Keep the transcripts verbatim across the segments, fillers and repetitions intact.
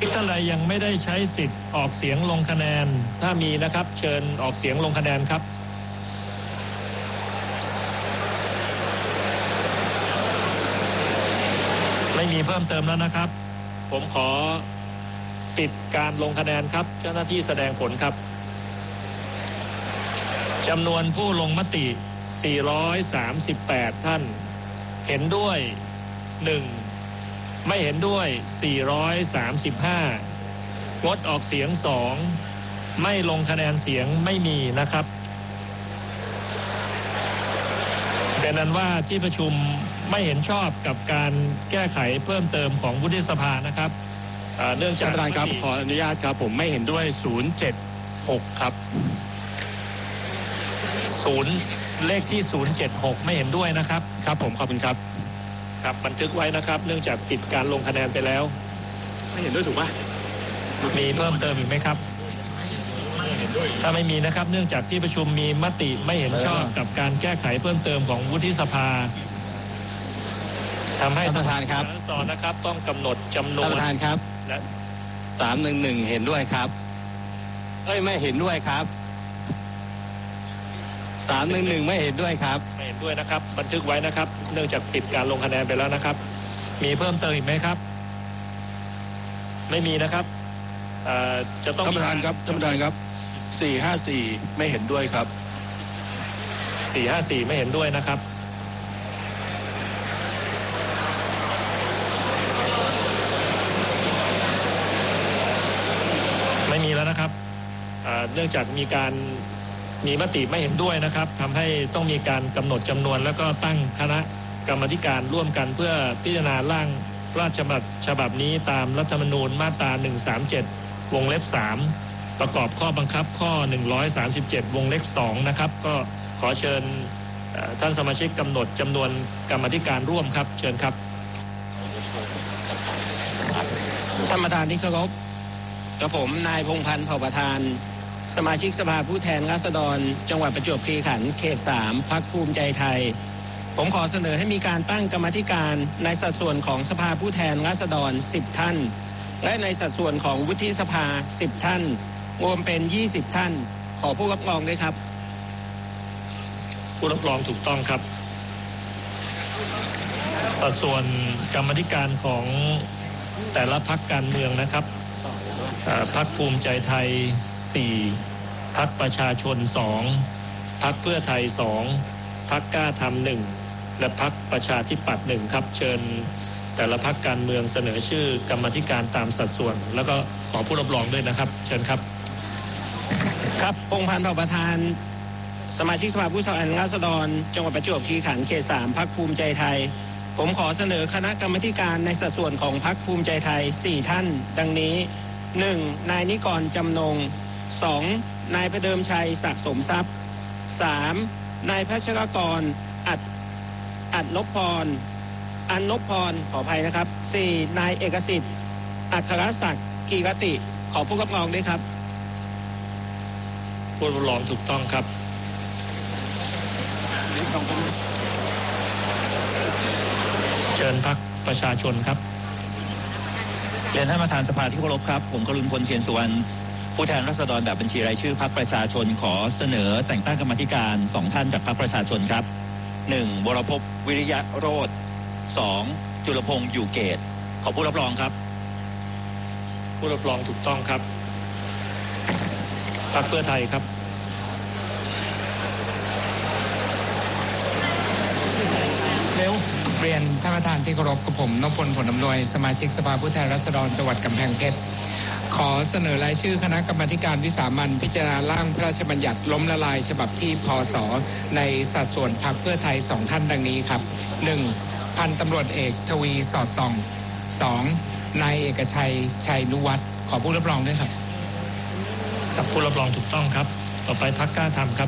ท่านใดยังไม่ได้ใช้สิทธิ์ออกเสียงลงคะแนนถ้ามีนะครับเชิญออกเสียงลงคะแนนครับไม่มีเพิ่มเติมแล้วนะครับผมขอปิดการลงคะแนนครับเจ้าหน้าที่แสดงผลครับจำนวนผู้ลงมติสี่ร้อยสามสิบแปดท่านเห็นด้วยหนึ่งไม่เห็นด้วยสี่ร้อยสามสิบห้างดออกเสียงสองไม่ลงคะแนนเสียงไม่มีนะครับเป็นนั้นว่าที่ประชุมไม่เห็นชอบกับการแก้ไขเพิ่มเติมของวุฒิสภานะครับเนื่องจากท่านประธานครับขออนุญาตครับผมไม่เห็นด้วยศูนย์เจ็ดหกครับศูนย์เลขที่ศูนย์เจ็ดหกไม่เห็นด้วยนะครับครับผมขอบคุณครับครับบันทึกไว้นะครับเนื่องจากปิดการลงคะแนนไปแล้วไม่เห็นด้วยถูกป่ะมีเพิ่มเติมอีกไหมครับถ้าไม่มีนะครับเนื่องจากที่ประชุมมีมติไม่เห็นชอบกับการแก้ไขเพิ่มเติมของวุฒิสภาทำให้สภาครับต่อนะครับต้องกำหนดจำนวนท่านประธานครับและสามหนึ่งหนึ่งเห็นด้วยครับเอ้ยไม่เห็นด้วยครับสามหนึ่งหนึ่งไม่เห็นด้วยครับไม่เห็นด้วยนะครับบันทึกไว้นะครับเนื่องจากปิดการลงคะแนนไปแล้วนะครับมีเพิ่มเติมอีกไหมครับไม่มีนะครับจะต้องท่านประธานครับท่านประธานครับสี่ห้าสี่ไม่เห็นด้วยครับสี่ห้าสี่ไม่เห็นด้วยนะครับไม่มีแล้วนะครับเนื่องจากมีการมีมติไม่เห็นด้วยนะครับทำให้ต้องมีการกำหนดจำนวนแล้วก็ตั้งคณะกรรมาธิการร่วมกันเพื่อพิจารณาร่างพระราชบัญญัติฉบับนี้ตามรัฐธรรมนูญมาตราหนึ่งสามเจ็ดวงเล็บสามประกอบข้อบังคับข้อหนึ่งร้อยสามสิบเจ็ดวงเล็บสองนะครับก็ขอเชิญท่านสมาชิกกำหนดจำนวนกรรมาธิการร่วมครับเชิญครับท่านประธานที่เคารพกับผมนายพงษ์พันธ์เผ่าประธานสมาชิกสภาผู้แทนราษฎรจังหวัดประจวบคีรีขันธ์เขตสามพรรคภูมิใจไทยผมขอเสนอให้มีการตั้งกรรมาธิการในสัดส่วนของสภาผู้แทนราษฎรสิบท่านและในสัดส่วนของวุฒิสภาสิบท่านรวมเป็นยี่สิบท่านขอผู้รับรองด้วยครับผู้รับรองถูกต้องครับสัดส่วนกรรมาธิการของแต่ละพรรคการเมืองนะครับพรรคภูมิใจไทยสี่พรรคประชาชนสองพรรคเพื่อไทยสองพรรคกล้าทำหนึ่งและพรรคประชาธิปัตย์หนึ่งครับเชิญแต่ละพรรคการเมืองเสนอชื่อกรรมาธิการตามสัดส่วนแล้วก็ขอผู้รับรองด้วยนะครับเชิญครับครับพงษ์พันธ์เผ่าประธานสมาชิกสภาผู้แทนราษฎรจังหวัดประจวบคีรีขันธ์เขตสามพรรคภูมิใจไทยผมขอเสนอคณะกรรมาธิการในสัดส่วนของพรรคภูมิใจไทยสี่ท่านดังนี้หนึ่งนายนิกรจำนงสองนายพเดิมชัยศักดิ์สมทรัพย์สามนายพัชรกรอัดอัดนพพรอันนพพรขออภัยนะครับสี่นายเอกสิทธิ์อัครศักดิ์กีรติขอผู้รับรองด้วยครับผู้รับรองถูกต้องครับเชิญพรรคประชาชนครับเรียนท่านประธานสภาที่เคารพครับผมกรุณพลเทียนสุวรรณผู้แทนราษฎรแบบบัญชีรายชื่อพรรคประชาชนขอเสนอแต่งตั้งกรรมาธิการสองท่านจากพรรคประชาชนครับหนึ่งวรภพวิริยะโรจน์สองจุลพงษ์อยู่เกตขอผู้รับรองครับผู้รับรองถูกต้องครับพรรคเพื่อไทยครับเร็วเรียนท่านประธานที่เคารพกับผมนพพลผลอำนวยสมาชิกสภาผู้แทนราษฎรจังหวัดกำแพงเพชรขอเสนอรายชื่อคณะกรรมาการวิสามัญพิจารณาร่างพระราชบัญญัติล้มละลายฉบับที่พศในสัดส่วนพรรคเพื่อไทยสองท่านดังนี้ครับหนึ่งพันตำรวจเอกทวีสอดส่องสองนายเอกชัยชัยนุวัฒน์ขอผู้รับรองด้วยครับครับผู้รับรองถูกต้องครับต่อไปพรรคกล้าทำครับ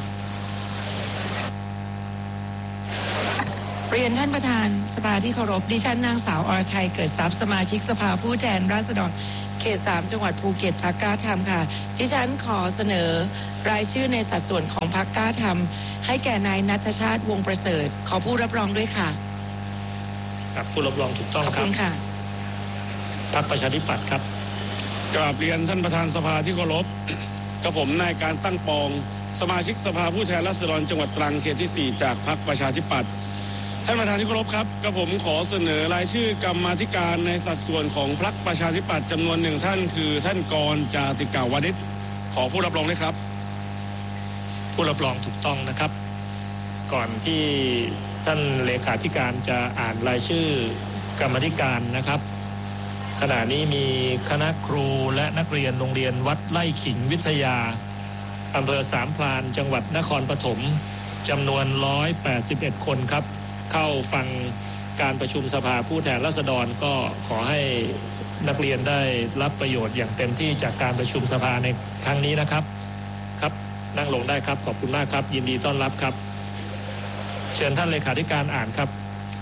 เรียนท่านประธานสภาที่เคารพดิฉันนางสาวอรไทยเกิดทรัพย์สมาชิกสภาผู้แทนราษฎรเขตสามจังหวัดภูเก็ตพรรคกล้าทำค่ะดิฉันขอเสนอรายชื่อในสัดส่วนของพรรคกล้าทำให้แก่นายณัฐชาติวงศ์ประเสริฐขอผู้รับรองด้วยค่ะครับผู้รับรองถูกต้องครับขอบคุณค่ะพรรคประชาธิปัตย์ครับกราบเรียนท่านประธานสภาที่เคารพกับผมนายการตั้งปองสมาชิกสภาผู้แทนราษฎรจังหวัดตรังเขตที่สี่จากพรรคประชาธิปัตย์ท่านประธานที่เคารพครับกับผมขอเสนอรายชื่อกรรมาธิการในสัดส่วนของพรรคประชาธิปัตย์จำนวนหนึ่งท่านคือท่านกรจาติกาวานิชขอผู้รับรองด้วยครับผู้รับรองถูกต้องนะครับก่อนที่ท่านเลขาธิการจะอ่านรายชื่อกรรมาธิการนะครับขณะนี้มีคณะครูและนักเรียนโรงเรียนวัดไร่ขิงวิทยาอำเภอสามพรานจังหวัดนครปฐมจำนวนหนึ่งร้อยแปดสิบเอ็ดคนครับเข้าฟังการประชุมสภาผู้แทนราษฎรก็ขอให้นักเรียนได้รับประโยชน์อย่างเต็มที่จากการประชุมสภาในครั้งนี้นะครับครับนั่งลงได้ครับขอบคุณมากครับยินดีต้อนรับครับเชิญท่านเลขาธิการอ่านครับ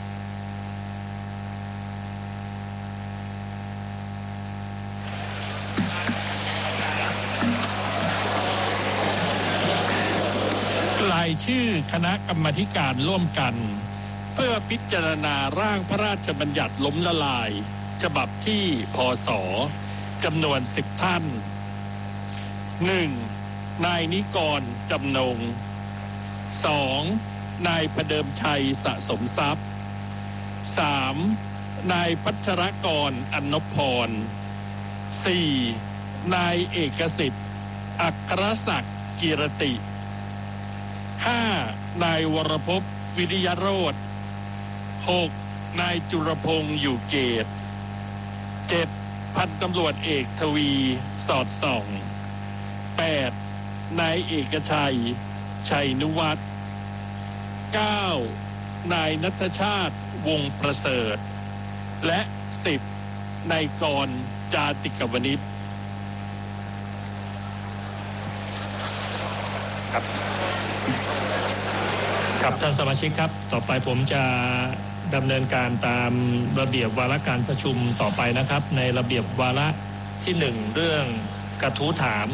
รายชื่อคณะกรรมาธิการร่วมกันเพื่อพิจารณาร่างพระราชบัญญัติล้มละลายฉบับที่พ.ศ.จำนวนสิบท่าน หนึ่ง นายนิกรจำนง สอง นายพเดิมชัยสะสมทรัพย์ สาม นายพัชรกรอนนพพร สี่ นายเอกสิทธิ์อัครศักดิ์กิรติ ห้า นายวรภพวิริยโรจน์ หก นายจุรพงษ์อยู่เกต เจ็ด พันตำรวจเอกทวีสอดส่อง แปด นายเอกชัยชัยนุวัฒน์ เก้า นายณัฐชาติวงศ์ประเสริฐและสิบ นายกรจาติกวนิชครับครับท่านสมาชิกครับต่อไปผมจะดำเนินการตามระเบียบวาระการประชุมต่อไปนะครับในระเบียบวาระที่หนึ่งเรื่องกระทู้ถาม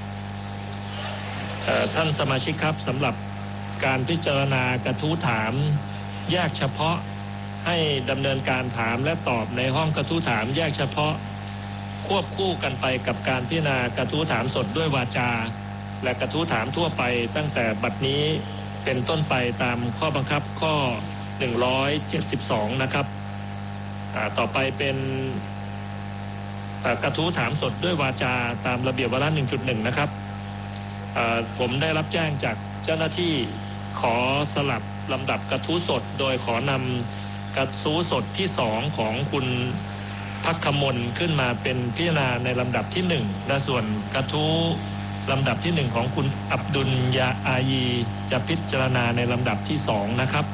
ท่านสมาชิกครับสำหรับการพิจารณากระทู้ถามแยกเฉพาะให้ดำเนินการถามและตอบในห้องกระทู้ถามแยกเฉพาะควบคู่กันไปกับการพิจารณากระทู้ถามสดด้วยวาจาและกระทู้ถามทั่วไปตั้งแต่บัดนี้เป็นต้นไปตามข้อบังคับข้อหนึ่งร้อยเจ็ดสิบสองนะครับต่อไปเป็นกระทู้ถามสดด้วยวาจาตามระเบียบวาระ หนึ่งจุดหนึ่ง นะครับผมได้รับแจ้งจากเจ้าหน้าที่ขอสลับลำดับกระทู้สดโดยขอนำกระทู้สดที่สองของคุณภัคมลขึ้นมาเป็นพิจารณาในลำดับที่หนึ่งและส่วนกระทู้ลำดับที่หนึ่งของคุณอับดุลยาอายีจะพิจารณาในลำดับที่สองนะครับ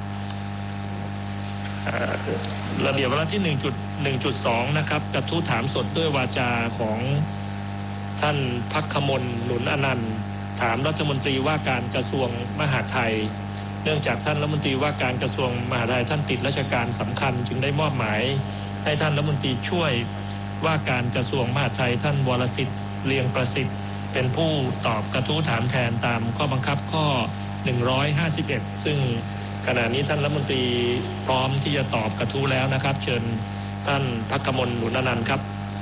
ระเบียบวาระที่ หนึ่งจุดหนึ่งจุดสอง นะครับกระทู้ถามสดด้วยวาจาของท่านภัคมลหนุนอนันต์ถามรัฐมนตรีว่าการกระทรวงมหาดไทยเนื่องจากท่านรัฐมนตรีว่าการกระทรวงมหาดไทยท่านติดราชการสำคัญจึงได้มอบหมายให้ท่านรัฐมนตรีช่วยว่าการกระทรวงมหาดไทยท่านวรสิทธิ์เลียงประสิทธิ์เป็นผู้ตอบกระทู้ถามแทนตามข้อบังคับข้อหนึ่งร้อยห้าสิบเอ็ดซึ่งขณะนี้ท่านรัฐมนตรีพร้อมที่จะตอบกระทู้แล้วนะครับเชิญท่านภัคมลหนุนอนันต์ครับ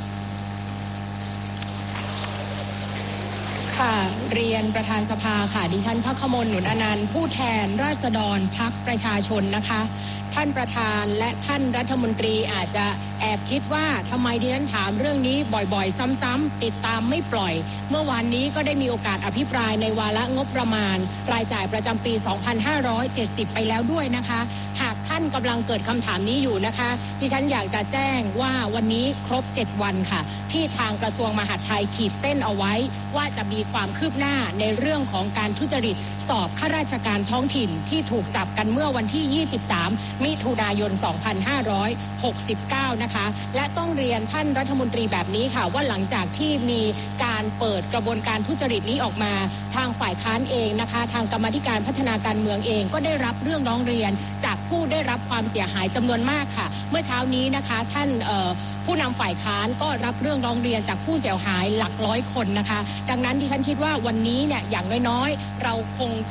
ค่ะเรียนประธานสภาค่ะดิฉันภัคมลหนุนอนันต์ผู้แทนราษฎรพรรคประชาชนนะคะท่านประธานและท่านรัฐมนตรีอาจจะแอบคิดว่าทำไมดิฉันถามเรื่องนี้บ่อยๆซ้ำๆติดตามไม่ปล่อยเมื่อวานนี้ก็ได้มีโอกาสอภิปรายในวาระงบประมาณรายจ่ายประจำปีสองพันห้าร้อยเจ็ดสิบไปแล้วด้วยนะคะหากท่านกำลังเกิดคำถามนี้อยู่นะคะดิฉันอยากจะแจ้งว่าวันนี้ครบเจ็ดวันค่ะที่ทางกระทรวงมหาดไทยขีดเส้นเอาไว้ว่าจะมีความคืบหน้าในเรื่องของการทุจริตสอบข้าราชการท้องถิ่นที่ถูกจับกันเมื่อวันที่ยี่สิบสามมิถุนายนสองพันห้าร้อยหกสิบเก้านะคะและต้องเรียนท่านรัฐมนตรีแบบนี้ค่ะว่าหลังจากที่มีการเปิดกระบวนการทุจริตนี้ออกมาทางฝ่ายค้านเองนะคะทางกรรมาธิการพัฒนาการเมืองเองก็ได้รับเรื่องร้องเรียนจากผู้ได้รับความเสียหายจำนวนมากค่ะเมื่อเช้านี้นะคะท่านเอ่อผู้นำฝ่ายค้านก็รับเรื่องร้องเรียนจากผู้เสียหายหลักร้อยคนนะคะดังนั้นดิฉันคิดว่าวันนี้เนี่ยอย่างน้อยๆเราคงจะ